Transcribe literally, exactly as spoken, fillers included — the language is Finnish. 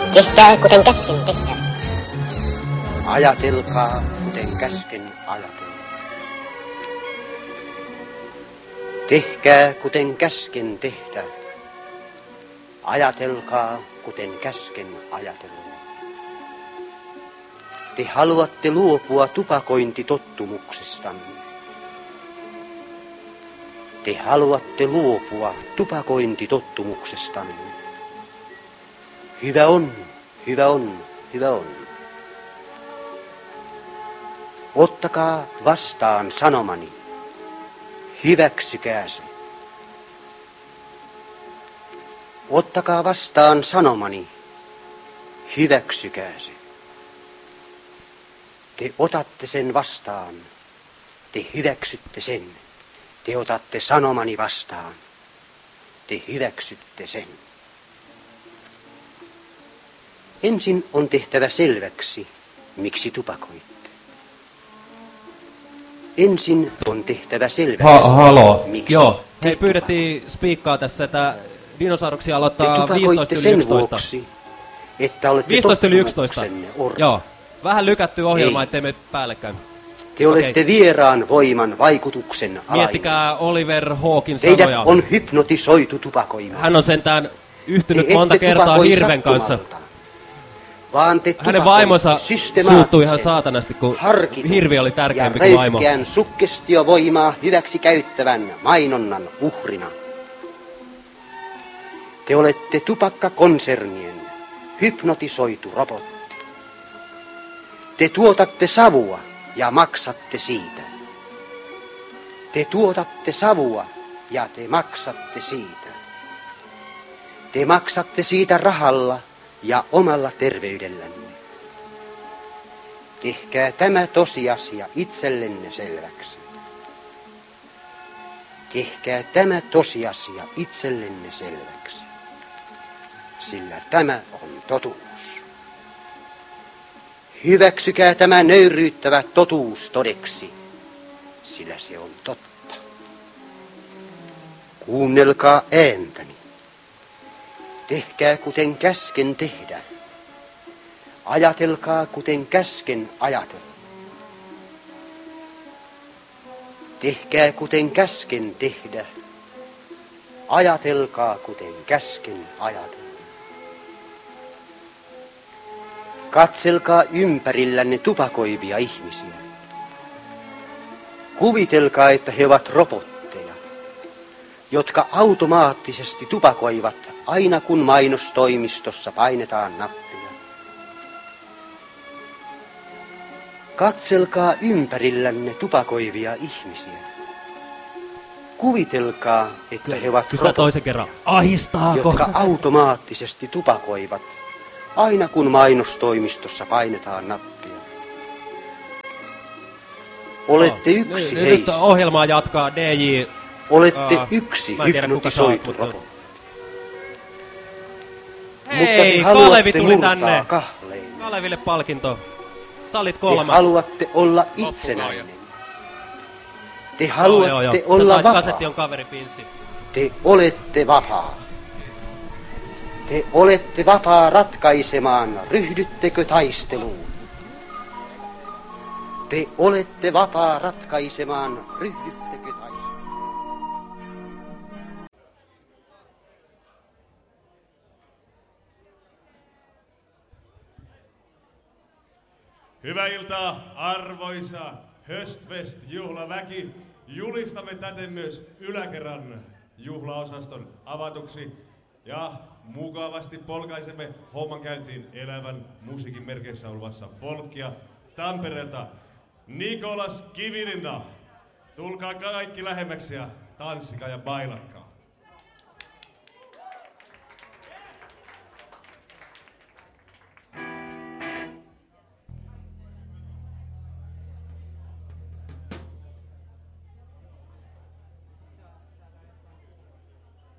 Tehkää kuten käsken tehdä. Ajatelkaa kuten käsken ajatella. Tehkää kuten käsken tehdä. Ajatelkaa kuten käsken ajatella. Te haluatte luopua tupakointitottumuksistanne. Te haluatte luopua tupakointitottumuksestanne. Hyvä on, hyvä on, hyvä on. Ottakaa vastaan sanomani. Hyväksykää se. Ottakaa vastaan sanomani. Hyväksykää se. Te otatte sen vastaan. Te hyväksytte sen. Te otatte sanomani vastaan. Te hyväksytte sen. Ensin on tehtävä selväksi, miksi tupakoitte. Ensin on tehtävä selväksi, ha, halo. miksi Joo, hei, pyydettiin spiikkaa tässä, että dinosauruksia aloittaa viisitoista yli yksitoista. Vuoksi, että olette viisitoista yli yksitoista. Orja. Joo, vähän lykätty ohjelma, ettei me päällekkäin. Te olette okay. Vieraan voiman vaikutuksen alainen. Miettikää Oliver Hawkin Teidät sanoja. on hypnotisoitu tupakoimaan. Hän on sentään yhtynyt monta kertaa hirven kanssa. Vaan te hänen vaimonsa suuttui ihan saatanasti, kun hirvi oli tärkeämpi kuin vaimo. Ja suggestiovoimaa hyväksi käyttävän mainonnan uhrina. Te olette tupakkakonsernien hypnotisoitu robotti. Te tuotatte savua ja maksatte siitä. Te tuotatte savua ja te maksatte siitä. Te maksatte siitä rahalla ja omalla terveydellänne. Tehkää tämä tosiasia itsellenne selväksi. Tehkää tämä tosiasia itsellenne selväksi. Sillä tämä on totuus. Hyväksykää tämä nöyryyttävä totuus todeksi, sillä se on totta. Kuunnelkaa ääntäni. Tehkää kuten käsken tehdä. Ajatelkaa kuten käsken ajatella. Tehkää kuten käsken tehdä. Ajatelkaa kuten käsken ajatella. Katselkaa ympärillänne tupakoivia ihmisiä. Kuvitelkaa, että he ovat robotteja, jotka automaattisesti tupakoivat aina kun mainostoimistossa painetaan nappia. Katselkaa ympärillänne tupakoivia ihmisiä. Kuvitelkaa, että Kyllä, he ovat robotteja, toisen kerran. Ahistaako? Jotka automaattisesti tupakoivat aina kun mainostoimistossa painetaan nappia. Olette no, yksi nyt, heistä. Nyt ohjelmaa jatkaa D J. Olette uh, yksi tiedä, hypnotisoitu robotti. Hei, Kalevi tuli tänne. Kahleen. Kaleville palkinto. Salit kolmas. Te haluatte olla itsenäinen. Te haluatte joo, joo, joo. olla vapaa. Kasetti on kaveripinssi. Te olette vapaa. Te olette vapaa ratkaisemaan, ryhdyttekö taisteluun. Te olette vapaa ratkaisemaan, ryhdyttekö taisteluun. Hyvää iltaa, arvoisa Höstfest-juhlaväki. Julistamme täten myös yläkerran juhlaosaston avatuksi ja mukavasti polkaisemme homman käyntiin elävän musiikin merkeissä olevassa folkia Tampereelta. Nikolas Kivilinna, tulkaa kaikki lähemmäksi ja tanssikaa ja bailakkaa.